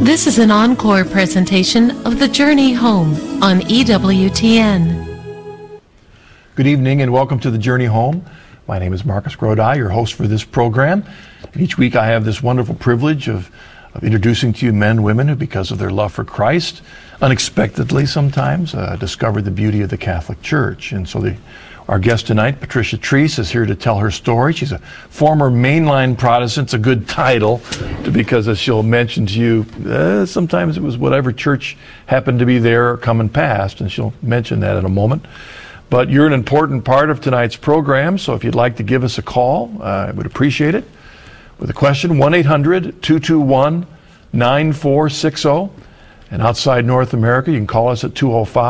This is an encore presentation of The Journey Home on EWTN. Good evening and welcome to The Journey Home. My name is Marcus Grodi, your host for this program. And each week I have this wonderful privilege of introducing to you men and women who, because of their love for Christ, unexpectedly sometimes, discovered the beauty of the Catholic Church. And so our guest tonight, Patricia Treese, is here to tell her story. She's a former mainline Protestant. It's a good title because, as she'll mention to you, sometimes it was whatever church happened to be there or coming past, and she'll mention that in a moment. But you're an important part of tonight's program, so if you'd like to give us a call, I would appreciate it. With a question, 1-800-221-9460. And outside North America, you can call us at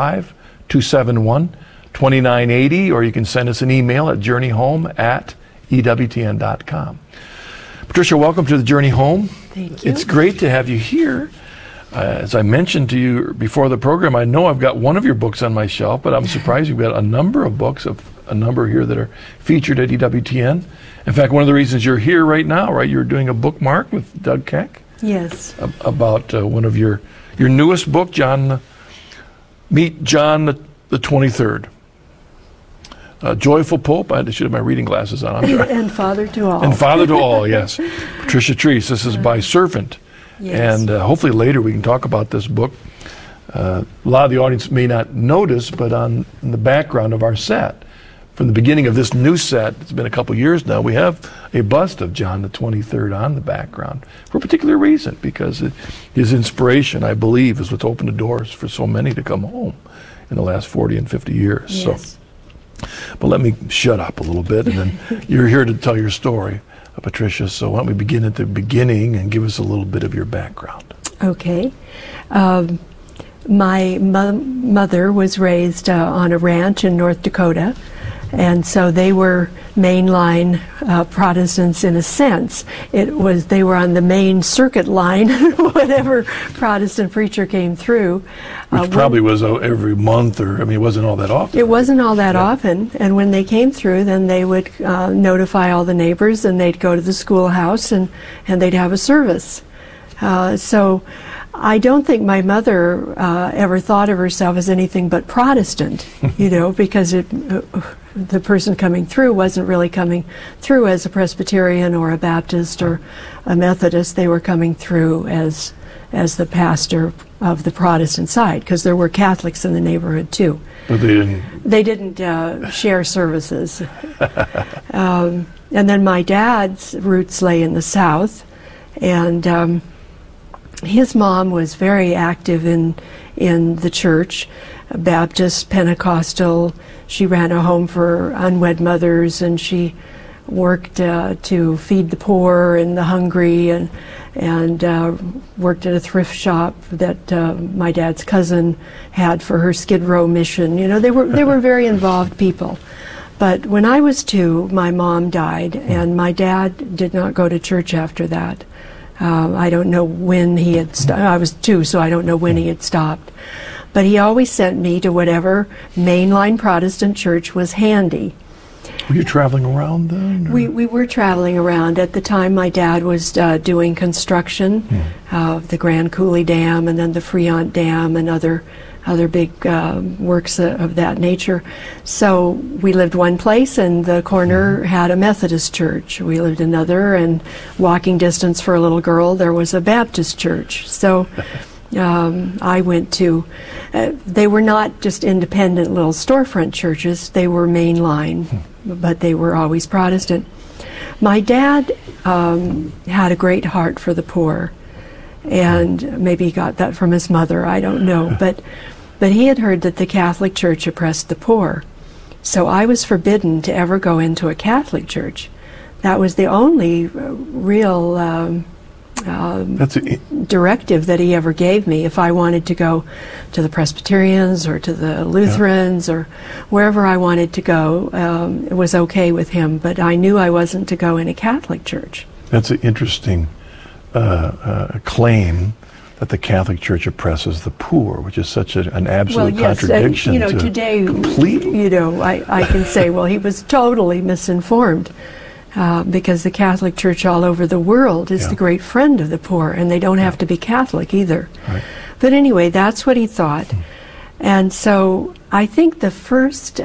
205-271-2980, or you can send us an email at journeyhome@ewtn.com. Patricia, welcome to the Journey Home. Thank you. It's great to have you here. As I mentioned to you before the program, I know I've got one of your books on my shelf, but I'm surprised you've got a number of books, a number here that are featured at EWTN. In fact, one of the reasons you're here right now, right? You're doing a bookmark with Doug Keck. Yes. About one of your newest book, Meet John the 23rd. Joyful Pope. I should have my reading glasses on. I'm sorry. And Father to All. And Father to All, yes. Patricia Treese. This is by Servant. Yes. And hopefully later we can talk about this book. A lot of the audience may not notice, but in the background of our set, from the beginning of this new set, it's been a couple years now, we have a bust of John the 23rd on the background for a particular reason, because his inspiration, I believe, is what's opened the doors for so many to come home in the last 40 and 50 years. Yes. But let me shut up a little bit, and then you're here to tell your story, Patricia, so why don't we begin at the beginning and give us a little bit of your background. Okay. My mother was raised on a ranch in North Dakota, and so they were mainline Protestants in a sense. They were on the main circuit line, whatever Protestant preacher came through. Which probably was every month, or it wasn't all that often. It wasn't all that often, and when they came through, then they would notify all the neighbors, and they'd go to the schoolhouse, and they'd have a service. So I don't think my mother ever thought of herself as anything but Protestant, because the person coming through wasn't really coming through as a Presbyterian or a Baptist or a Methodist. They were coming through as the pastor of the Protestant side, because there were Catholics in the neighborhood too. But they didn't. They didn't share services. And then my dad's roots lay in the South, and his mom was very active in the church, Baptist, Pentecostal. She ran a home for unwed mothers, and she worked to feed the poor and the hungry, and worked at a thrift shop that my dad's cousin had for her Skid Row mission. They were very involved people. But when I was 2, my mom died, and my dad did not go to church after that. I don't know when he had I was 2, so I don't know when he had stopped. But he always sent me to whatever mainline Protestant church was handy. Were you traveling around then? We were traveling around. At the time, my dad was doing construction of the Grand Coulee Dam, and then the Freon Dam, and other big works of that nature. So we lived one place, and the corner had a Methodist church. We lived another, and walking distance for a little girl, there was a Baptist church. So I went to, they were not just independent little storefront churches, they were mainline, but they were always Protestant. My dad had a great heart for the poor, and maybe he got that from his mother, I don't know, but he had heard that the Catholic Church oppressed the poor. So I was forbidden to ever go into a Catholic church. That was the only real directive that he ever gave me. If I wanted to go to the Presbyterians or to the Lutherans or wherever I wanted to go, it was okay with him, but I knew I wasn't to go in a Catholic church. That's an interesting claim, that the Catholic Church oppresses the poor, which is such an absolute contradiction. Today, completely. I can say, well, he was totally misinformed. because the Catholic Church all over the world is Yeah. the great friend of the poor, and they don't have to be Catholic either. Right. But anyway, that's what he thought. And so I think the first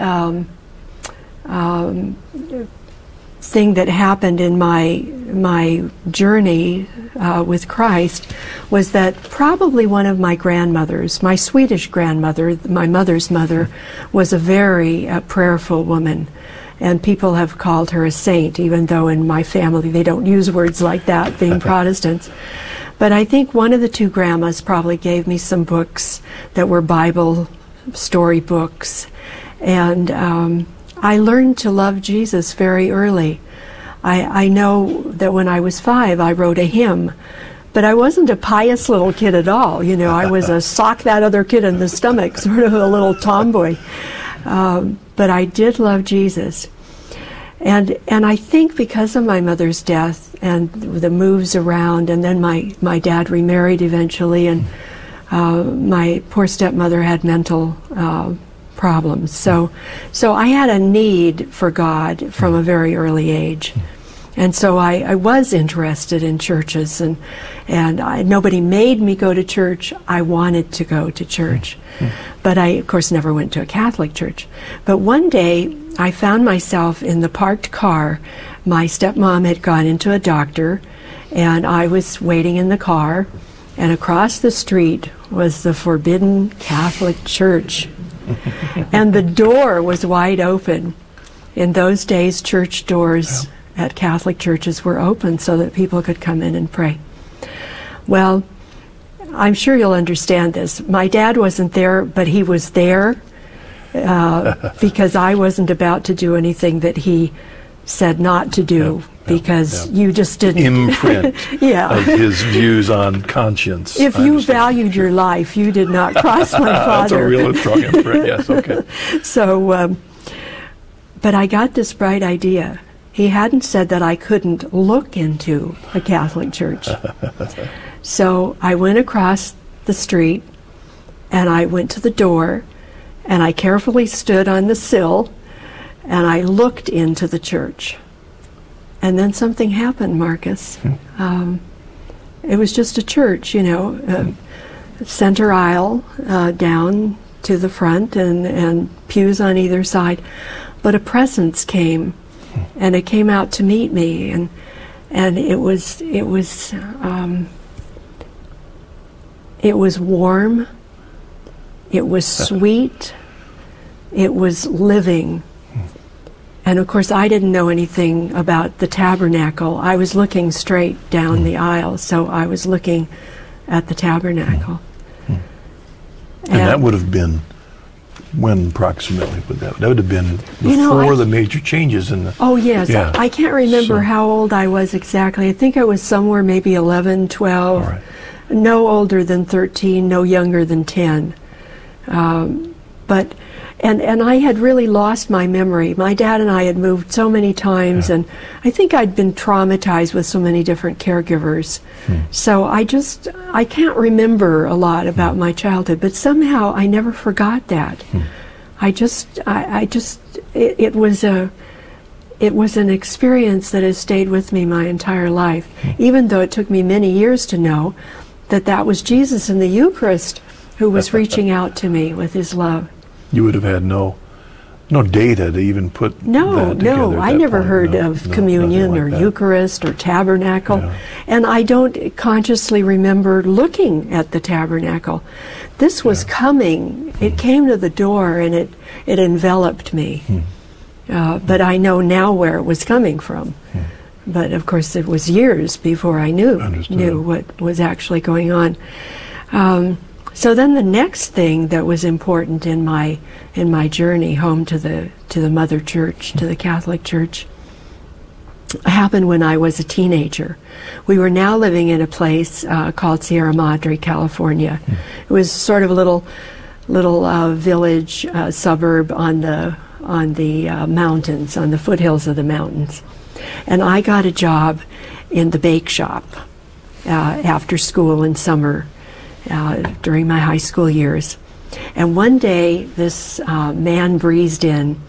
thing that happened in my journey with Christ was that probably one of my grandmothers, my Swedish grandmother, my mother's mother, was a very prayerful woman. And people have called her a saint, even though in my family they don't use words like that, being Protestants. But I think one of the two grandmas probably gave me some books that were Bible story books. And I learned to love Jesus very early. I know that when I was 5, I wrote a hymn. But I wasn't a pious little kid at all. You know, I was a sock that other kid in the stomach, sort of a little tomboy. But I did love Jesus. And I think because of my mother's death and the moves around, and then my dad remarried eventually, and my poor stepmother had mental problems. So I had a need for God from a very early age. And so I was interested in churches, and nobody made me go to church. I wanted to go to church. But I, of course, never went to a Catholic church. But one day, I found myself in the parked car. My stepmom had gone into a doctor, and I was waiting in the car, and across the street was the Forbidden Catholic Church. And the door was wide open. In those days, church doors at Catholic churches were open so that people could come in and pray. Well, I'm sure you'll understand this. My dad wasn't there, but he was there because I wasn't about to do anything that he said not to do, because you just didn't imprint of his views on conscience. If you valued your life, you did not cross my father. That's a real strong imprint, yes, okay. So, but I got this bright idea. He hadn't said that I couldn't look into a Catholic church. So I went across the street, and I went to the door, and I carefully stood on the sill, and I looked into the church. And then something happened, Marcus. It was just a church, you know, center aisle down to the front, and pews on either side. But a presence came, and it came out to meet me, and it was warm, it was sweet, it was living. And of course, I didn't know anything about the tabernacle. I was looking straight down the aisle, so I was looking at the tabernacle. And that would have been when approximately would that would have been before the major changes in the... Oh, yes. Yeah. I can't remember how old I was exactly. I think I was somewhere maybe 11, 12. All right. No older than 13, no younger than 10. But I had really lost my memory. My dad and I had moved so many times, and I think I'd been traumatized with so many different caregivers. So I can't remember a lot about my childhood, but somehow I never forgot that. It was an experience that has stayed with me my entire life, even though it took me many years to know that was Jesus in the Eucharist who was reaching out to me with his love. You would have had no data to even put that together. No, I never heard of communion or Eucharist or tabernacle, and I don't consciously remember looking at the tabernacle. This was coming. It came to the door, and it enveloped me. But I know now where it was coming from. But of course, it was years before I knew what was actually going on. So then the next thing that was important in my journey home to the Mother Church, to the Catholic Church, happened when I was a teenager. We were now living in a place called Sierra Madre, California. It was sort of a little village suburb on the mountains, on the foothills of the mountains. And I got a job in the bake shop after school in summer. During my high school years. And one day this man breezed in,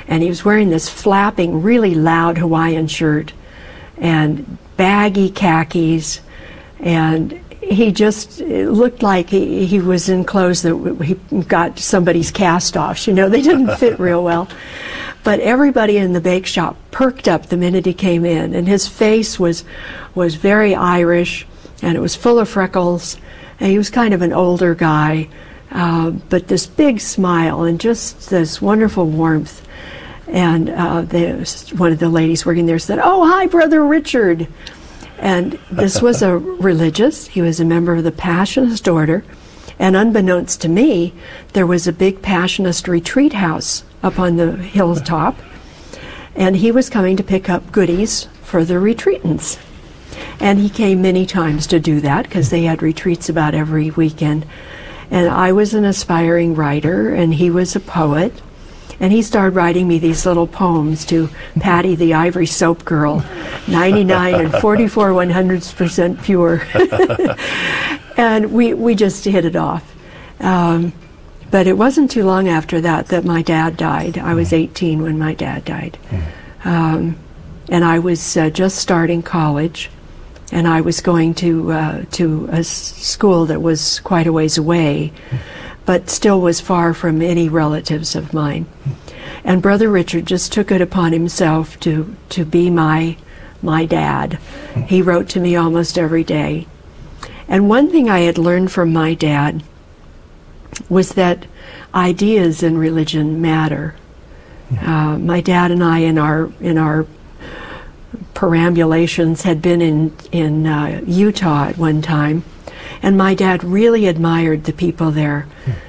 And he was wearing this flapping, really loud Hawaiian shirt and baggy khakis, and he just looked like he was in clothes that he got somebody's cast-offs. You know, they didn't fit real well. But everybody in the bake shop perked up the minute he came in, and his face was very Irish, and it was full of freckles, and he was kind of an older guy, but this big smile and just this wonderful warmth. And one of the ladies working there said, "Oh, hi, Brother Richard." And this was a religious. He was a member of the Passionist order. And unbeknownst to me, there was a big Passionist retreat house up on the hilltop. And he was coming to pick up goodies for the retreatants. And he came many times to do that because they had retreats about every weekend. And I was an aspiring writer, and he was a poet. And he started writing me these little poems to Patty the Ivory Soap Girl, 99 and 44 100% pure. And we just hit it off. But it wasn't too long after that my dad died. I was 18 when my dad died. And I was just starting college, and I was going to a school that was quite a ways away, but still was far from any relatives of mine. And Brother Richard just took it upon himself to be my dad. He wrote to me almost every day. And one thing I had learned from my dad was that ideas in religion matter. My dad and I, in our perambulations, had been in Utah at one time, and my dad really admired the people there.